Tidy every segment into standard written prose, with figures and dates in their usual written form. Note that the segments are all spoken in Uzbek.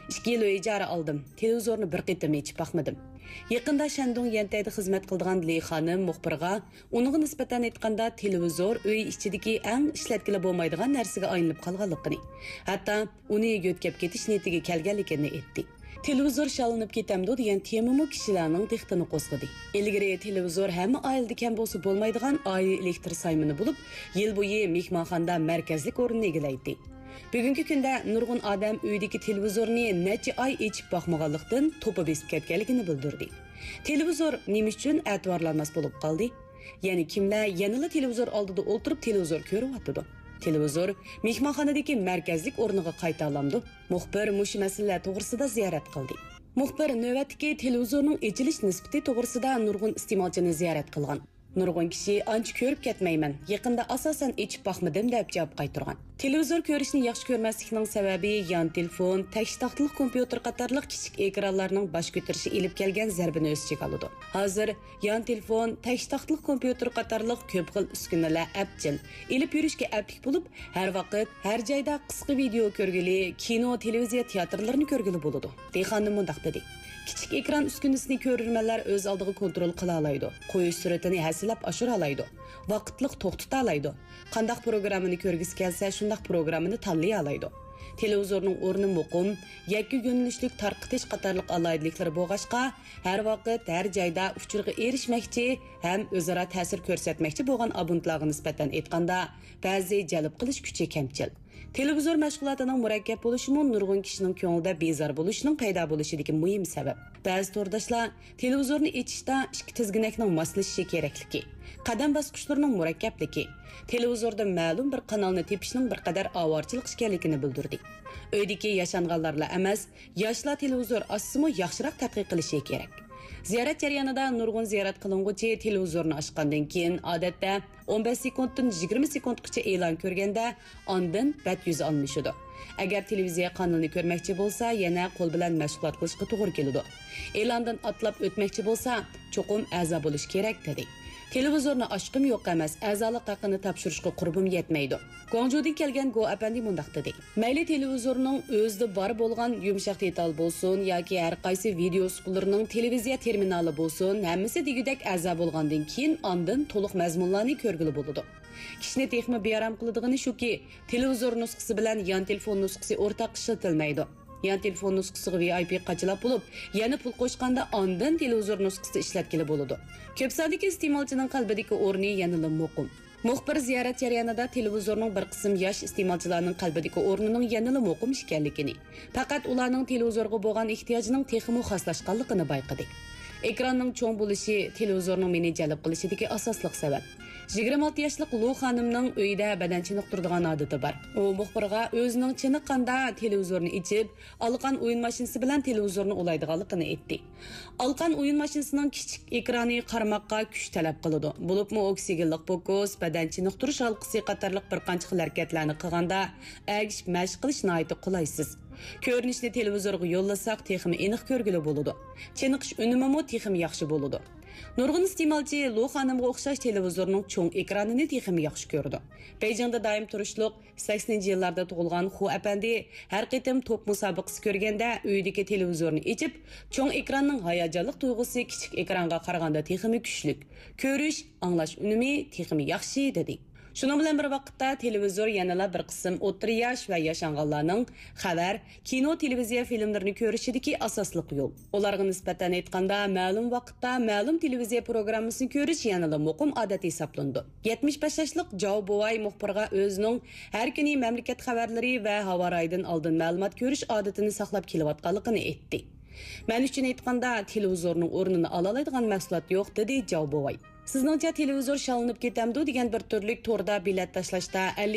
2 yil ijara aldım. Televizorni bir qitim echib baxmadim. Yaqinda Shandong Yantayda xizmat qilgan Li xonim muxbirga uningga nisbatan aytganda televizor uy ichidagi eng ishlatkili bo'lmaydigan narsaga aylanib qolganligini, hatto uni yo'tkab ketish niyatiga kelganligini aytdi. Televizor shalinib ketamdi degan temami kishilarning diqqatini qo'zg'adi. Ilgari televizor hamma oilada kam bo'lsa bo'lmaydigan oila elektr saymini bo'lib, yil bo'yi mehmonxonada markazlik o'rinni egallaydi. Bugungi kunda nurg'un odam uydagi televizorni necha oy echib boqmaganlikdan to'pa besib ketganligini bildirdi. Televizor nima uchun e'tiborlanmas bo'lib qoldi? Ya'ni kimlar yanada televizor oldida o'tirib televizor ko'ryapti? Televizor mehmonxonadagi markazlik o'rniga qayta olamdi. Muxbir mush masalalar to'g'risida ziyorat qildi. Muxbir navbatdagi televizorning echilish nisbati to'g'risida nurg'un iste'molchini ziyorat qilgan. Nurg'un kishi ancha ko'rib ketmayman, yaqinda asosan echib baxmadim deb javob qaytargan. Televizor ko'rishni yaxshi ko'rmaslikning sababi yon telefon, tashqi taxtli kompyuter qatorliq kichik ekranlarning bosh ko'tarishi elib kelgan zarbini o'z ichiga oladi. Hozir yon telefon, tashqi taxtli kompyuter qatorliq ko'p xil uskunalar abjil, elib yurishga aplik bo'lib, har vaqt, har joyda qisqa video ko'rgili, kino, televiziya teatrlarini ko'rgili bo'ladi. Deyxonim mundaq dedi. Kichik ekran uskunasini ko'rurmanlar o'z oldiga kontrol qila oladi. Qo'yish suratini hasilab oshira oladi. Vaqtliq to'xtata oladi. Qandaq programmani ko'rgisi kelsa, shundaq programmani tanlay oladi. Televizorning o'rni muqim, yakka yo'nalishlik tarqitish qatorliq alayidliklar bo'lg'ashqa, har vaqt, har joyda uchurga erishmoqchi ham o'zaro ta'sir ko'rsatmoqchi bo'lgan abonentlarga nisbatan aytganda, ba'zi jalb qilish kuchi kamchil. Televizor mashg'ulotining murakkab bo'lishi nurg'un kishining ko'nglida bezor bo'lishining paydo bo'lishidagi muhim sabab. Ba'zi to'rdoshlar televizorni echishda ikki tizginakning moslashishi kerakligi, qadam bosqichlarining murakkabligi, televizorda ma'lum bir kanalni tepishning bir qadar avorchilik ekanligini bildirdi. Uydagi yashanganlarla emas, yoshlar televizor ostimi yaxshiroq tadqiq qilishi kerak. Ziyorat jarayonida nurg'un ziyorat qilinguvchi televizorni ochgandan keyin odatda 15 sekunddan 20 sekundgacha e'lon ko'rganda ondan bat yuz almashadi. Agar televiziya kanalini ko'rmoqchi bo'lsa, yana qo'l bilan mashg'ulot qilishga to'g'ri keladi. E'londan atlab o'tmoqchi bo'lsa, cho'qim a'zo bo'lish kerak dedi. Televizorni ochqim yo'q emas, a'zolik haqqini topshirishga qurbim yetmaydi. Guangzhoudan kelgan Go apandi mundaq dedi. Mayli televizorning o'zida bor bo'lgan yumshoq detal bo'lsin yoki har qaysi video uskunalarining televiziya terminali bo'lsin, hammasi degudek a'zo bo'lgandan keyin ondan to'liq mazmunlarni ko'rgili bo'ladi. Kishini texmi bearam qiladigani shuki, televizor nusxasi bilan yon telefon nusxasi o'rtaq ishlatilmaydi. Yan telefon nusxasiga VIP qachilab bo'lib, yana pul qo'shganda ondan televizor nusxasida ishlatkili bo'ladi. Ko'p sondagi iste'molchining qalbidagi o'rni yanada muqim. Muxbir ziyorat jarayonida televizorning bir qism yosh iste'molchilarning qalbidagi o'rnining yanada muqim ekanligini, faqat ularning televizorga bo'lgan ehtiyojining texmi xoslashganligini bayqadi. Ekranning cho'ng bo'lishi televizorning meni jalb qilishidagi asosli sabab. 26 yoshli Lu xonimning uyida badan chiniqtiradigan odati bor. U muxbirga o'zining chiniqqanda televizorni ichib, olgan o'yin mashinasi bilan televizorni ulaydiganligini aytdi. Olgan o'yin mashinasining kichik ekrani qarmoqqa kuch talab qiladi. Bo'libmi oksigenlik fokus, badan chiniqtirish halqasi qatorliq bir qancha harakatlarni qilganda agishib mashq qilish nihoyatda qulaysiz. Ko'rinishni televizorga yo'llasak, texmi aniq ko'rgili bo'ladi. Chiniqish unumi texmi yaxshi bo'ladi. Nurg'un iste'molchi Lu xonimga o'xshash televizorning cho'ng ekranini texmi yaxshi ko'rdi. Beijingda doim turishliq 80-yillarda tug'ilgan Hu apandi har qitim to'p musobaqasi ko'rganda uyidagi televizorni ichib, cho'ng ekranning hayajonli tuyg'usi kichik ekranga qaraganda texmi kuchli. Ko'rish, anglash unumi texmi yaxshi dedi. Shunun bilan bir vaqtda televizor yanala bir qism o'rta yosh va yashanganlarning xabar, kino, televiziya filmlarini ko'rishidagi asosli yo'l. Ularga nisbatan aytganda, ma'lum vaqtda ma'lum televiziya programmasini ko'rish yanala muqim odat hisoblandi. 75 yoshli Joe Boy muxbirga o'zining har kuni mamlakat xabarlari va havo raydan oldin ma'lumot ko'rish odatini saqlab kelayotganligini aytdi. Men uchun aytganda, televizorning o'rnini ola oladigan mahsulot yo'q dedi Joe Boy. Sizningcha televizor shalinib ketamdi degan bir turlik to'rda bilet tashlashda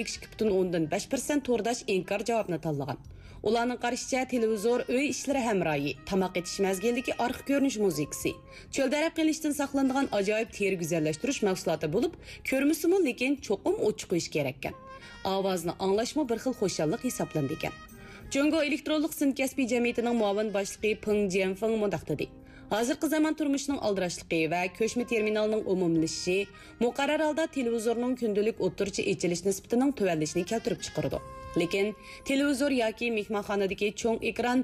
52.5% to'rdash inkor javobni tanlagan. Ularning qarashicha televizor uy ishlari hamroyi, tamoq etish mazgildagi orqa ko'rinish muzikasi, cho'ldarab qilishdan saqlanadigan ajoyib teri go'zallashtirish mahsuloti bo'lib, ko'rmisimi lekin cho'qim ochiq qo'yish kerak ekan. Ovozni anglashmi bir xil xo'shallik hisoblandi ekan. Jungo elektronlik sinkasbiy jamiyatining muavin boshlig'i Peng Jianfeng mundaq dedi. Hozirgi zamon turmushining aldirashligi va ko'chma terminalning umumlashishi muqarrar holda televizorning kundalik o'tirchi echilish nisbatining tuvanlashini keltirib chiqardi. Lekin televizor yoki mehmonxonadagi cho'ng ekran